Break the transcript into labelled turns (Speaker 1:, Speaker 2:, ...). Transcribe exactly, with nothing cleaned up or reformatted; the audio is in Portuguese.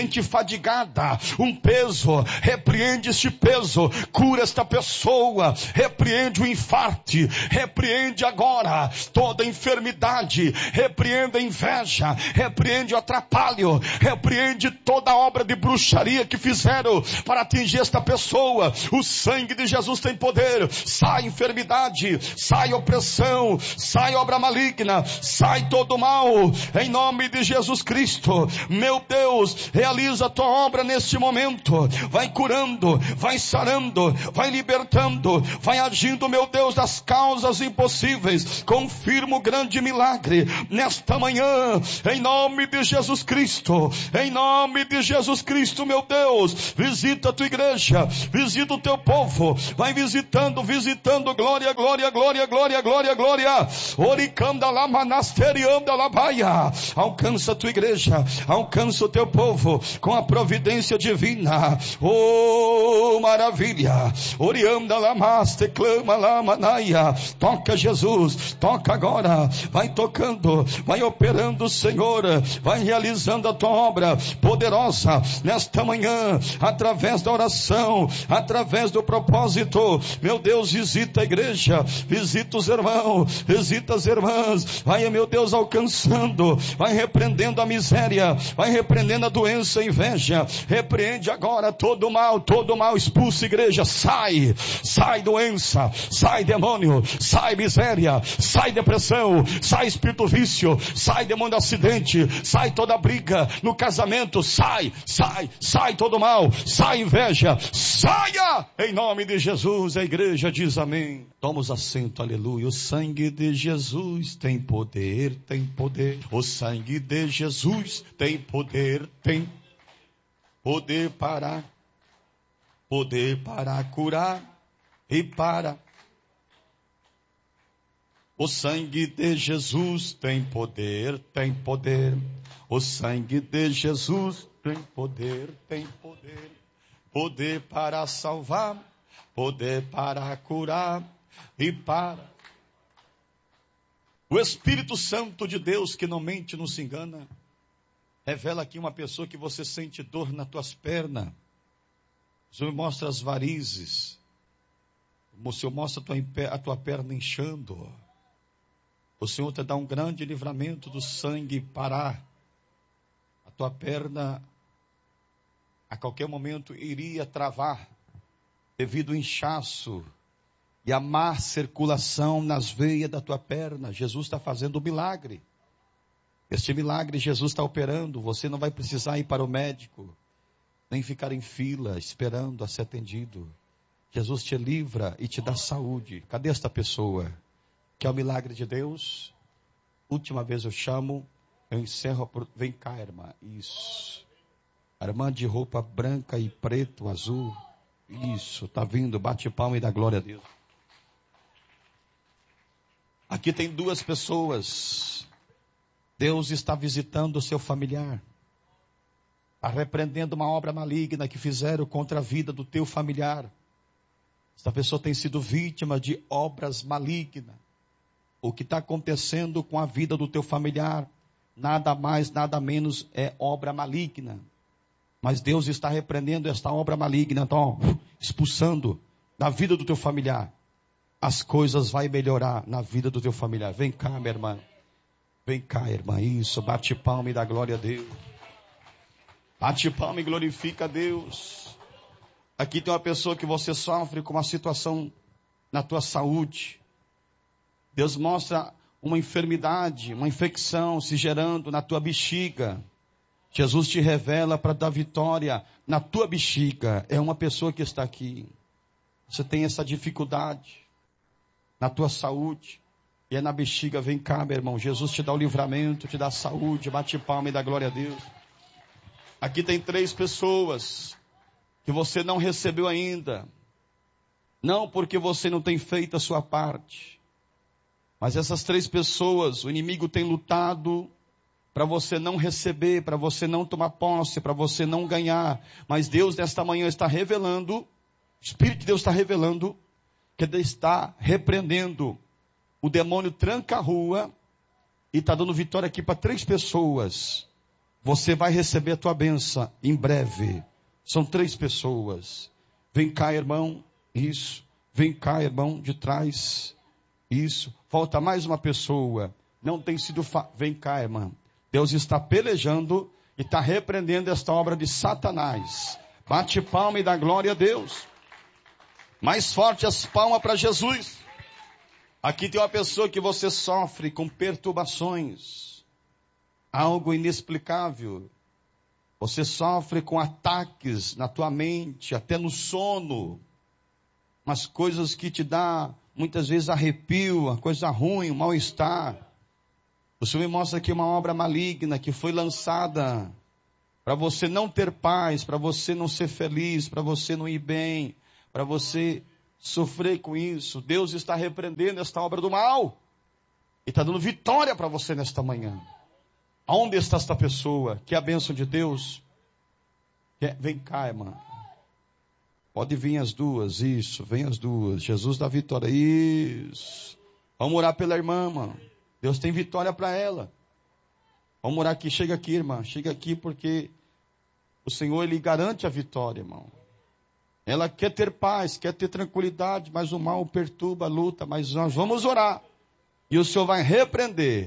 Speaker 1: fadigada, um peso, repreende este peso, cura esta pessoa, repreende o infarte, repreende agora toda enfermidade, repreende a inveja, repreende o atrapalho, repreende toda obra de bruxaria que fizeram para atingir esta pessoa. O sangue de Jesus tem poder. Sai enfermidade, sai opressão, sai obra maligna, sai todo mal, em nome de Jesus Cristo. Meu Deus, realiza a tua obra neste momento, vai curando, vai sarando, vai libertando, vai agindo, meu Deus, das causas impossíveis. Confirma o grande milagre nesta manhã, em nome de Jesus Cristo, em nome de Jesus Cristo, meu Deus. Visita a tua igreja, visita o teu povo, vai visitando, visitando, glória, glória, glória, glória, glória, glória. Oricanda lá, manasterianda lá, baia. Alcança a tua igreja, alcança o teu povo com a providência divina. Oh, maravilha. Orianda lamaste, clama lá, manaia. Toca, Jesus, toca agora. Vai tocando, vai operando, Senhor. Vai realizando a tua obra poderosa nesta manhã, através da oração, através do propósito. Meu Deus, visita a igreja, visita os irmãos, visita as irmãs. Vai, meu Deus, alcançando, vai repreendendo a miséria, vai repreendendo a doença, a inveja. Repreende agora todo mal, todo mal, expulsa, igreja, sai, sai doença, sai demônio, sai miséria, sai depressão, sai espírito vício, sai demônio do acidente, sai toda briga no casamento, sai, sai, sai todo mal, sai inveja, saia, em nome de Jesus. A igreja diz amém. Toma assento, aleluia. O sangue de Jesus tem poder, tem poder. O sangue de Jesus tem poder, tem poder para, poder para curar e para. O sangue de Jesus tem poder, tem poder. O sangue de Jesus tem poder, tem poder. Poder para salvar, poder para curar e para. O Espírito Santo de Deus, que não mente, não se engana, revela aqui uma pessoa que você sente dor nas tuas pernas. O Senhor mostra as varizes. O Senhor mostra a tua, a tua perna inchando. O Senhor te dá um grande livramento do sangue parar. A tua perna, a qualquer momento, iria travar devido ao inchaço e a má circulação nas veias da tua perna. Jesus está fazendo um milagre. Este milagre Jesus está operando. Você não vai precisar ir para o médico, nem ficar em fila esperando a ser atendido. Jesus te livra e te dá saúde. Cadê esta pessoa? Que é o milagre de Deus? Última vez eu chamo, eu encerro. Por... Vem cá, irmã. Isso. A irmã de roupa branca e preto, azul. Isso, está vindo. Bate palma e dá glória a Deus. Aqui tem duas pessoas. Deus está visitando o seu familiar. Está repreendendo uma obra maligna que fizeram contra a vida do teu familiar. Esta pessoa tem sido vítima de obras malignas. O que está acontecendo com a vida do teu familiar, nada mais, nada menos é obra maligna. Mas Deus está repreendendo esta obra maligna, então, expulsando da vida do teu familiar. As coisas vão melhorar na vida do teu familiar. Vem cá, minha irmã. Vem cá, irmã. Isso, bate palma e dá glória a Deus. Bate palma e glorifica a Deus. Aqui tem uma pessoa que você sofre com uma situação na tua saúde. Deus mostra uma enfermidade, uma infecção se gerando na tua bexiga. Jesus te revela para dar vitória na tua bexiga. É uma pessoa que está aqui. Você tem essa dificuldade na tua saúde. E é na bexiga. Vem cá, meu irmão. Jesus te dá o livramento, te dá a saúde. Bate palma e dá glória a Deus. Aqui tem três pessoas que você não recebeu ainda. Não porque você não tem feito a sua parte. Mas essas três pessoas, o inimigo tem lutado para você não receber, para você não tomar posse, para você não ganhar. Mas Deus nesta manhã está revelando, o Espírito de Deus está revelando, que Ele está repreendendo o demônio tranca a rua e está dando vitória aqui para três pessoas. Você vai receber a tua bênção em breve. São três pessoas. Vem cá, irmão. Isso. Vem cá, irmão, de trás. Isso. Falta mais uma pessoa. Não tem sido fácil. Vem cá, irmão. Deus está pelejando e está repreendendo esta obra de Satanás. Bate palma e dá glória a Deus. Mais forte as palmas para Jesus. Aqui tem uma pessoa que você sofre com perturbações. Algo inexplicável. Você sofre com ataques na tua mente, até no sono. Umas coisas que te dá, muitas vezes, arrepio, uma coisa ruim, um mal-estar. O Senhor me mostra aqui uma obra maligna que foi lançada para você não ter paz, para você não ser feliz, para você não ir bem, para você sofrer com isso. Deus está repreendendo esta obra do mal e está dando vitória para você nesta manhã. Aonde está esta pessoa? Que é a bênção de Deus? Vem cá, irmã. Pode vir as duas, isso, vem as duas. Jesus dá vitória, isso. Vamos orar pela irmã, irmã. Deus tem vitória para ela. Vamos orar aqui, chega aqui, irmã. Chega aqui porque o Senhor, Ele garante a vitória, irmão. Ela quer ter paz, quer ter tranquilidade, mas o mal perturba, luta. Mas nós vamos orar. E o Senhor vai repreender